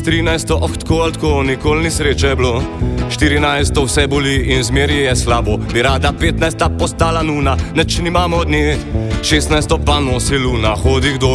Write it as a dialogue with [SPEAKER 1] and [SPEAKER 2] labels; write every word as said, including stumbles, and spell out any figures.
[SPEAKER 1] trinajsto, oh, tako ali tako, nikoli ni sreče bilo. štirinajsto vse boli in zmeri je slabo. Bi rada petnajsta postala nuna, neč nimamo dne. šestnajsto pa nosi luna, hodi kdo